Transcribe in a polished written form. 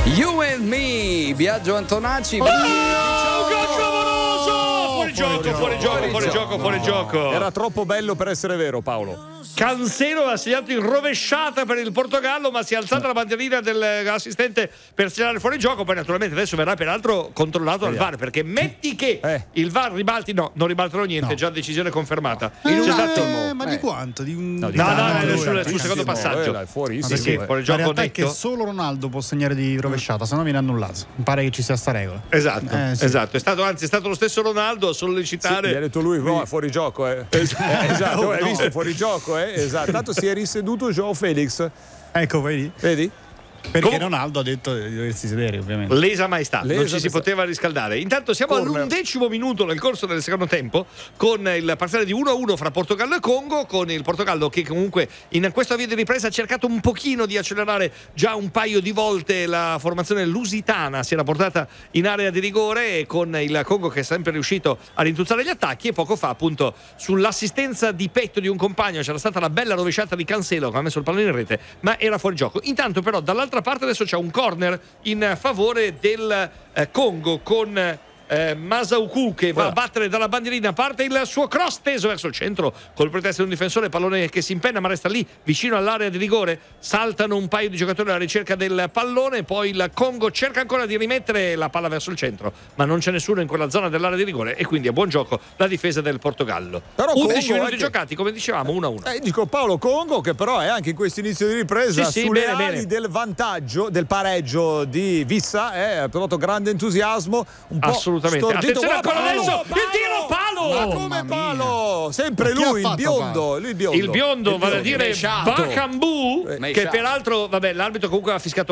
You and Me, Biagio Antonacci. Fuori gioco. Era troppo bello per essere vero, Paolo. Cancelo ha segnato in rovesciata per il Portogallo, ma si è alzata la bandierina dell'assistente per segnalare fuori gioco. Poi naturalmente adesso verrà peraltro controllato dal VAR, perché metti che il VAR ribalti, no, non ribaltano niente, già decisione confermata. Ma di quanto? No, sul secondo passaggio. Fuori gioco la realtà è netto. che solo Ronaldo può segnare di rovesciata, se no viene annullato. Mi pare che ci sia sta regola. Esatto, sì. esatto. È stato lo stesso Ronaldo a sollecitare. Gli ha detto lui, no, è fuori gioco, esatto, hai visto, fuori gioco, esatto. Tanto si è riseduto João Felix. Ecco, vedi? Perché Ronaldo ha detto di doversi sedere, ovviamente. Lesa maestà, non ci si poteva riscaldare. Intanto siamo all'11° minuto nel corso del secondo tempo, con il parziale di 1-1 fra Portogallo e Congo, con il Portogallo che comunque in questa via di ripresa ha cercato un pochino di accelerare già un paio di volte. La formazione lusitana si era portata in area di rigore, e con il Congo che è sempre riuscito a rintuzzare gli attacchi. E poco fa, appunto, sull'assistenza di petto di un compagno c'era stata la bella rovesciata di Cancelo che ha messo il pallone in rete, ma era fuori gioco. Intanto però dall'altra parte adesso c'è un corner in favore del Congo, con Masauku che va a battere dalla bandierina. Parte il suo cross teso verso il centro col pretesto di un difensore, pallone che si impenna ma resta lì vicino all'area di rigore. Saltano un paio di giocatori alla ricerca del pallone, poi il Congo cerca ancora di rimettere la palla verso il centro, ma non c'è nessuno in quella zona dell'area di rigore, e quindi a buon gioco la difesa del Portogallo. Però 11 minuti giocati, come dicevamo, 1-1. Dico Paolo, Congo che però è anche in questo inizio di ripresa sulle ali del vantaggio, del pareggio di Vissa, ha prodotto grande entusiasmo, un po' assolutamente. Attenzione al palo adesso, il tiro palo! Ma come palo? Sempre lui, il biondo. Il biondo, vale a dire Bakambu, che peraltro, vabbè, l'arbitro comunque ha fischiato